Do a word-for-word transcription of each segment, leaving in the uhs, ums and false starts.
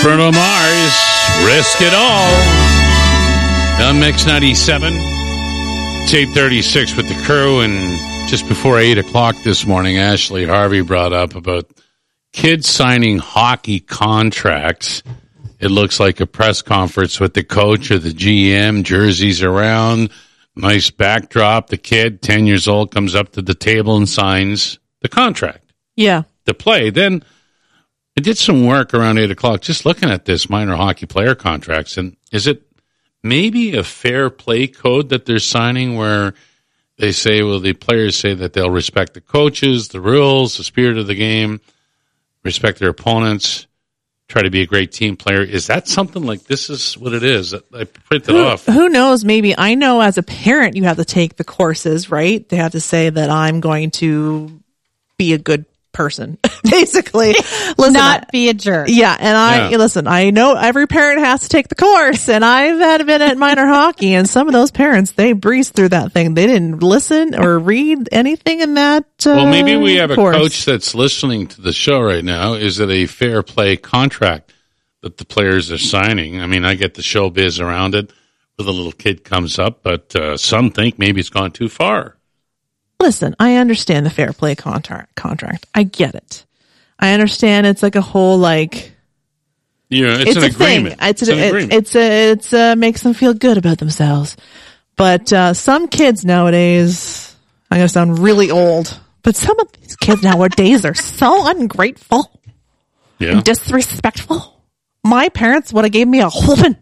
Bruno Mars, Risk It All. On Mix ninety-seven. It's eight thirty-six with the crew, and just before eight o'clock this morning, Ashley Harvey brought up about kids signing hockey contracts. It looks like a press conference with the coach or the G M, jerseys around, nice backdrop. The kid, ten years old, comes up to the table and signs the contract. Yeah. To play. Then I did some work around eight o'clock just looking at this minor hockey player contracts, and is it maybe a fair play code that they're signing where they say, well, the players say that they'll respect the coaches, the rules, the spirit of the game, respect their opponents, try to be a great team player. Is that something like this is what it is? I printed who, off. Who knows? Maybe. I know as a parent, you have to take the courses, right? They have to say that I'm going to be a good person, basically. Listen, not I, be a jerk. Yeah, and I Yeah. listen. I know every parent has to take the course, and I've had been at minor hockey, and some of those parents they breezed through that thing. They didn't listen or read anything in that. Uh, Well, maybe we have a course. coach that's listening to the show right now. Is it a fair play contract that the players are signing? I mean, I get the showbiz around it where the little kid comes up, but uh, some think maybe it's gone too far. Listen, I understand the fair play contract. Contract, I get it. I understand it's like a whole like. Yeah, it's, It's an a agreement. thing. It's, It's a, an it- agreement. It's a, it's a, makes them feel good about themselves. But uh, some kids nowadays, I'm going to sound really old, but some of these kids nowadays are so ungrateful Yeah. and disrespectful. My parents would have gave me a whooping.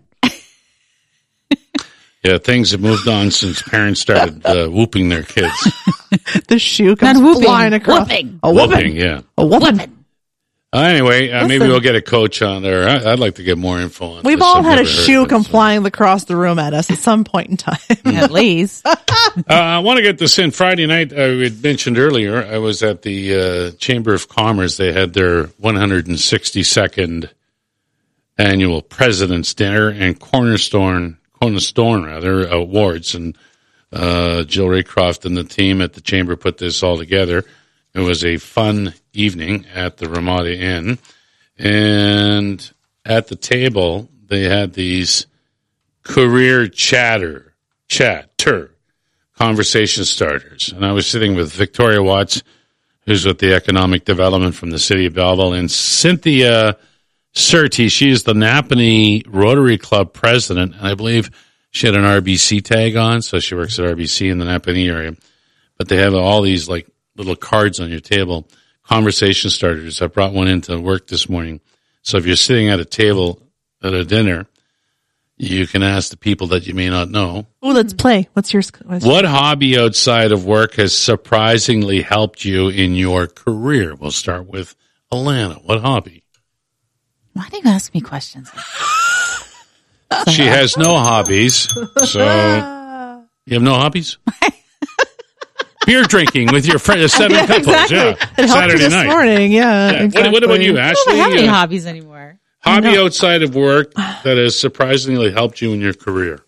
Yeah, things have moved on since parents started uh, whooping their kids. The shoe comes Not whooping, flying across. whooping. A whooping. Whooping, yeah. A whooping. Uh, anyway, uh, maybe Listen. we'll get a coach on there. I, I'd like to get more info on We've this. all I've had a never heard shoe of it, come so. flying across the room at us at some point in time. At least. Uh, I want to get this in. Friday night, I had mentioned earlier, I was at the uh, Chamber of Commerce. They had their one hundred sixty-second annual President's Dinner and Cornerstone, Cornerstone rather, awards. And uh, Jill Raycroft and the team at the Chamber put this all together. It was a fun evening at the Ramada Inn. And at the table, they had these career chatter, chatter, conversation starters. And I was sitting with Victoria Watts, who's with the Economic Development from the City of Belleville, and Cynthia Surtees. She is the Napanee Rotary Club president, and I believe she had an R B C tag on, so she works at R B C in the Napanee area. But they have all these like little cards on your table, conversation starters. I brought one into work this morning. So if you're sitting at a table at a dinner, you can ask the people that you may not know. Oh, let's play. What's your? What's What hobby outside of work has surprisingly helped you in your career? We'll start with Alana. What hobby? Why do you ask me questions? She has no hobbies. So you have no hobbies? Beer drinking with your friend, seven Yeah, couples. exactly. Yeah, It helped Saturday you this night. morning. Yeah. Yeah. Exactly. What, what about you, I Ashley? don't have any Uh, hobbies anymore. hobby outside of work that has surprisingly helped you in your career?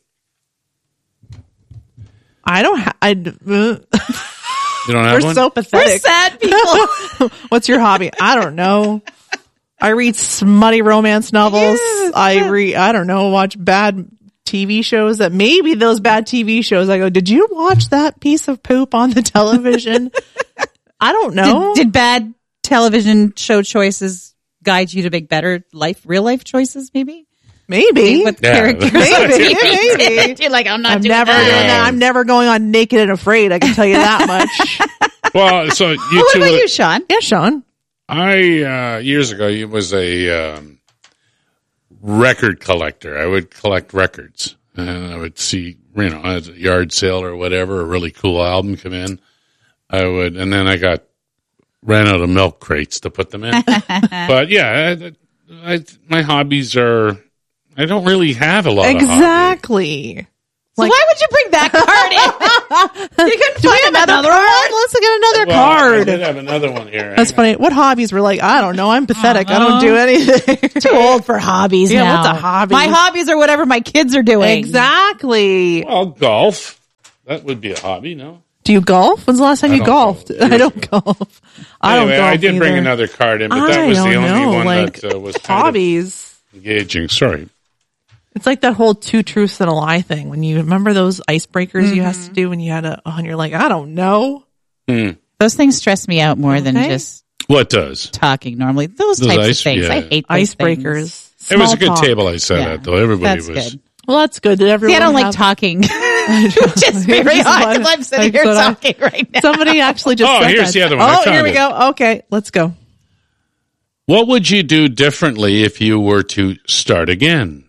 I don't. Ha- I. Uh, You don't have we're one? so We're pathetic. sad people. What's your hobby? I don't know. I read smutty romance novels. Yes. I read. I don't know. Watch bad T V shows. That maybe those bad T V shows. I go. Did you watch that piece of poop on the television? I don't know. Did, did bad television show choices guide you to make better life, real life choices, maybe? maybe. With Yeah. characters. Maybe. Maybe. You're like, I'm not I'm doing never doing that. that. I'm never going on Naked and Afraid. I can tell you that much. Well, so you What two. about you, Sean? Yeah, Sean. I uh, years ago, it was a um, record collector. I would collect records, and I would see, you know, at a yard sale or whatever, a really cool album come in. I would, and then I got ran out of milk crates to put them in. But yeah, I, I, my hobbies are. I don't really have a lot of hobbies. Exactly. So why would you bring that card in? You couldn't Do we find have another card? Let's get another Well, I card. did have another one here. That's funny. What hobbies were like? I don't know. I'm pathetic. I don't do anything. Too old for hobbies Yeah, now. what's a hobby? My hobbies are whatever my kids are doing. Exactly. Well, golf. That would be a hobby, no? Do you golf? When's the last time I you don't golfed? golf. I don't golf. I Anyway, don't golf I did bring either. another card in, but that I was the don't only know, one like, that uh, was kind of hobbies. Engaging. Sorry. It's like that whole two truths and a lie thing. When you remember those icebreakers mm-hmm. you had to do when you had a, oh, and you're like, I don't know. Mm. Those things stress me out more okay. than just what does talking normally. Those, those types ice, of things. Yeah. I hate those icebreakers. It was a good talk. table I sat yeah. at, though. Everybody that's was. Good. Well, that's good. Did everyone? See, I don't have... like talking. Just very hard because I'm sitting here talking I... right now. Somebody actually just. Oh, said here's that. the other one. Oh, here we it. go. Okay, let's go. What would you do differently if you were to start again?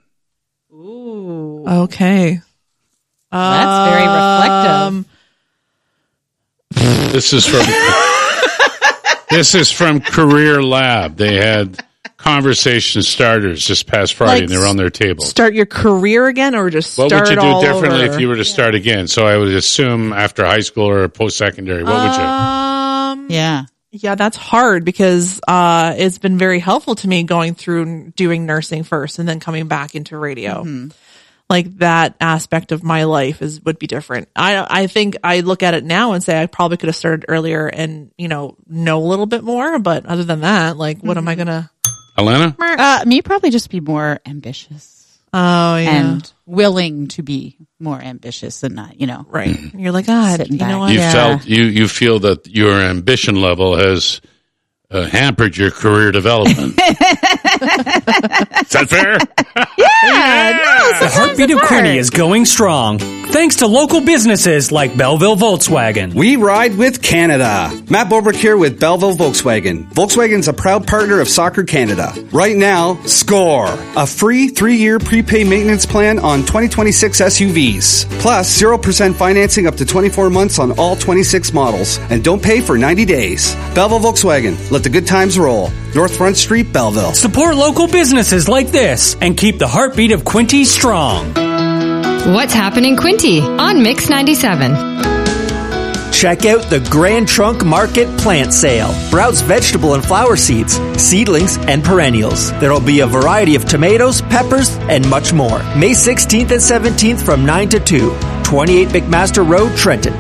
Ooh. Okay. Well, that's very um, reflective. This is from. This is from Career Lab. They had conversation starters this past Friday, like, and they were on their table. Start your career again, or just start all over? What would you do differently over? if you were to yeah. start again? So I would assume after high school or post-secondary. What would you? Um, yeah. Yeah, that's hard because uh, it's been very helpful to me going through doing nursing first and then coming back into radio. Mm-hmm. Like that aspect of my life is would be different. I I think I look at it now and say I probably could have started earlier and, you know, know a little bit more. But other than that, like, what mm-hmm. am I gonna? Alana? Uh, me probably just be more ambitious. Oh yeah, and willing to be more ambitious and not, you know, right. You're like, God, you know what? You yeah. felt you you feel that your ambition level has uh, hampered your career development. Is that fair? Yeah. yeah. No, the heartbeat of Quinte is going strong, thanks to local businesses like Belleville Volkswagen. We ride with Canada. Matt Bobrick here with Belleville Volkswagen. Volkswagen's a proud partner of Soccer Canada. Right now, score a free three-year prepay maintenance plan on twenty twenty-six S U Vs. Plus, zero percent financing up to twenty-four months on all twenty-six models. And don't pay for ninety days. Belleville Volkswagen. Let the good times roll. North Front Street, Belleville. Support local businesses like this and keep the heartbeat of Quinte strong. What's happening, Quinte on Mix ninety-seven? Check out the Grand Trunk Market Plant Sale. Browse vegetable and flower seeds, seedlings, and perennials. There'll be a variety of tomatoes, peppers, and much more. May sixteenth and seventeenth from nine to two. twenty-eight McMaster Road, Trenton.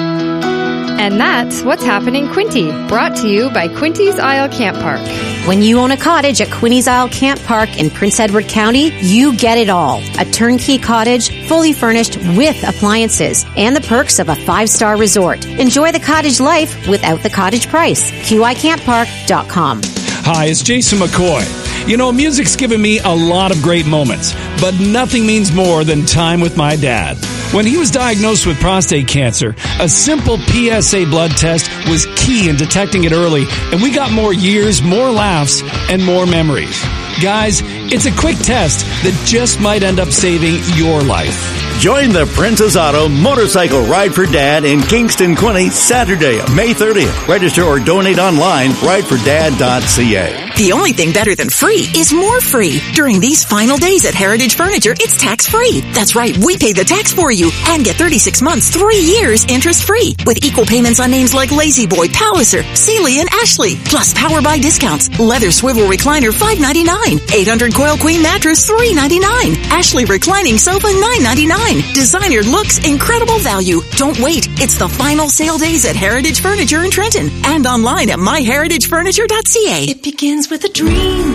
And that's What's Happening Quinte, brought to you by Quinte's Isle Camp Park. When you own a cottage at Quinte's Isle Camp Park in Prince Edward County, you get it all. A turnkey cottage, fully furnished with appliances, and the perks of a five-star resort. Enjoy the cottage life without the cottage price. Q I camp park dot com. Hi, it's Jason McCoy. You know, music's given me a lot of great moments, but nothing means more than time with my dad. When he was diagnosed with prostate cancer, a simple P S A blood test was key in detecting it early, and we got more years, more laughs, and more memories. Guys, it's a quick test that just might end up saving your life. Join the Princess Auto Motorcycle Ride for Dad in Kingston, Quinte, Saturday, May thirtieth. Register or donate online, ride for dad dot c a. The only thing better than free is more free. During these final days at Heritage Furniture, it's tax-free. That's right, we pay the tax for you and get thirty-six months, three years interest-free with equal payments on names like Lazy Boy, Palliser, Sealy, and Ashley. Plus Power Buy discounts. Leather swivel recliner, five ninety-nine. eight hundred coil queen mattress, three ninety-nine. Ashley reclining sofa, nine ninety-nine. Designer looks, incredible value. Don't wait. It's the final sale days at Heritage Furniture in Trenton and online at my heritage furniture dot c a. It begins with a dream.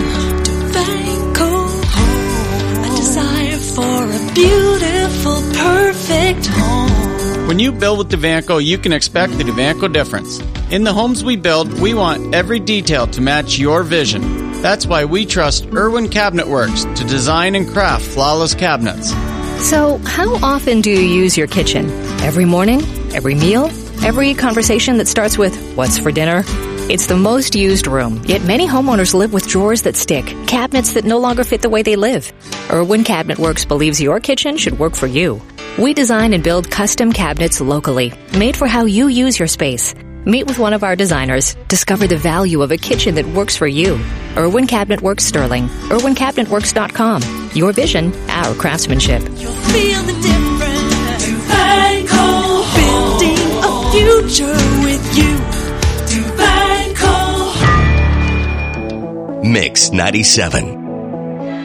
Devanco home. A desire for a beautiful, perfect home. When you build with Devanco, you can expect the Devanco difference. In the homes we build, we want every detail to match your vision. That's why we trust Irwin Cabinet Works to design and craft flawless cabinets. So, how often do you use your kitchen? Every morning? Every meal? Every conversation that starts with, "What's for dinner?" It's the most used room, yet many homeowners live with drawers that stick, cabinets that no longer fit the way they live. Irwin Cabinet Works believes your kitchen should work for you. We design and build custom cabinets locally, made for how you use your space. Meet with one of our designers. Discover the value of a kitchen that works for you. Irwin Cabinet Works Sterling. irwin cabinet works dot com. Your vision, our craftsmanship. You'll feel the difference. Devanco, building a future with you. Devanco. Mix ninety-seven.